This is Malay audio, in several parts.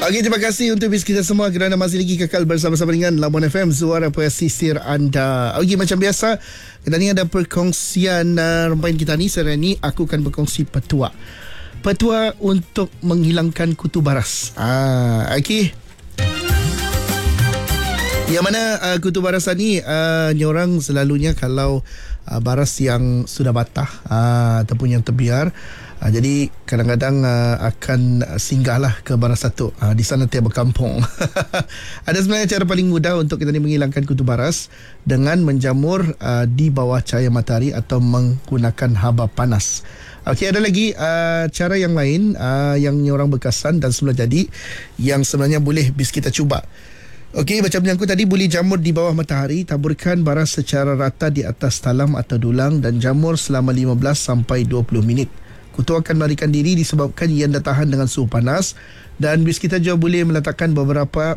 Okey, terima kasih untuk bis kita semua kerana masih lagi kekal bersama-sama dengan Labuan FM, suara pesisir anda. Okey, macam biasa, kita ni ada perkongsian rempaian kita ni. Sekarang ni aku akan berkongsi petua. Petua untuk menghilangkan kutu baras. Okey. Yang mana kutu barasan ni orang selalunya kalau baras yang sudah batah ataupun yang terbiar, jadi kadang-kadang akan singgahlah ke baras satu. Di sana dia berkampung. Ada sebenarnya cara paling mudah untuk kita ni menghilangkan kutu baras dengan menjamur di bawah cahaya matahari atau menggunakan haba panas. Okey, ada lagi cara yang lain yang orang berkesan dan semula jadi yang sebenarnya boleh bis kita cuba. Okey, macam yang aku tadi, boleh jamur di bawah matahari, taburkan baras secara rata di atas talam atau dulang dan jamur selama 15 sampai 20 minit. Kutu akan melarikan diri disebabkan ia dah tahan dengan suhu panas, dan bis kita juga boleh meletakkan beberapa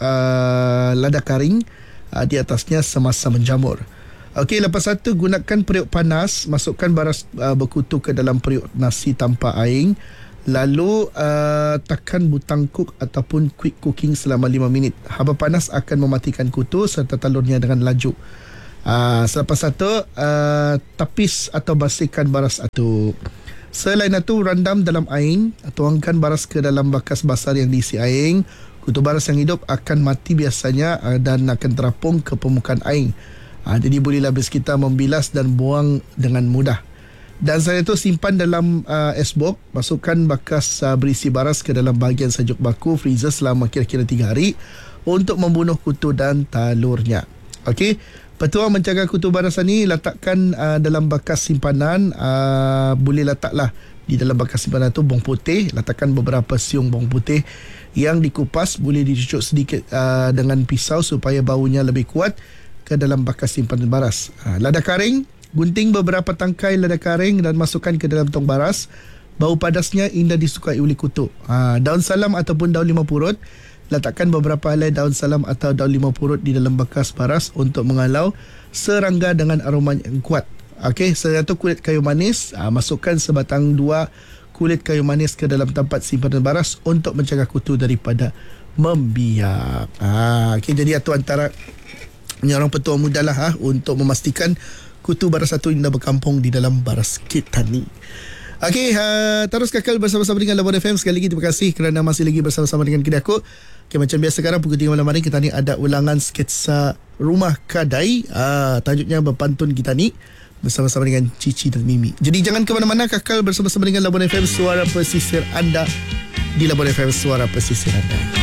lada kering di atasnya semasa menjamur. Okey, lepas itu gunakan periuk panas, masukkan baras berkutu ke dalam periuk nasi tanpa air. Lalu tekan butang cook ataupun quick cooking selama 5 minit. Haba panas akan mematikan kutu serta talurnya dengan laju. Selepas itu tapis atau bersihkan baras itu. Selain itu, rendam dalam air, tuangkan baras ke dalam bakas basar yang diisi air. Kutu baras yang hidup akan mati biasanya dan akan terapung ke permukaan air. Jadi bolehlah bis kita membilas dan buang dengan mudah. Dan selain itu, simpan dalam es box. Masukkan bakas berisi baras ke dalam bahagian sejuk baku freezer selama kira-kira 3 hari untuk membunuh kutu dan talurnya. Okey, petua menjaga kutu barasan ni, letakkan dalam bakas simpanan. Boleh letaklah di dalam bakas simpanan tu bawang putih. Letakkan beberapa siung bawang putih yang dikupas. Boleh dicucuk sedikit dengan pisau supaya baunya lebih kuat ke dalam bakas simpanan baras. Lada kering, gunting beberapa tangkai lada kering dan masukkan ke dalam tong baras. Bau padasnya indah disukai oleh kutu. Daun salam ataupun daun limau purut, letakkan beberapa helai daun salam atau daun limau purut di dalam bakas baras untuk menghalau serangga dengan aroma yang kuat. Okey, selain itu kulit kayu manis, masukkan sebatang 2 kulit kayu manis ke dalam tempat simpanan baras untuk mencegah kutu daripada membiak. Okey, jadi itu antara orang petua mudah lah untuk memastikan kutu baras satu yang dah berkampung di dalam baras kita ni. Okey, terus kekal bersama-sama dengan Labuan FM. Sekali lagi terima kasih kerana masih lagi bersama-sama dengan kita aku. Okay, macam biasa sekarang pukul 3 malam hari kita ni ada ulangan sketsa Rumah Kadai. Tajuknya Berpantun Kita Ni, bersama-sama dengan Cici dan Mimi. Jadi jangan ke mana-mana, kekal bersama-sama dengan Labuan FM, suara pesisir anda. Di Labuan FM, suara pesisir anda.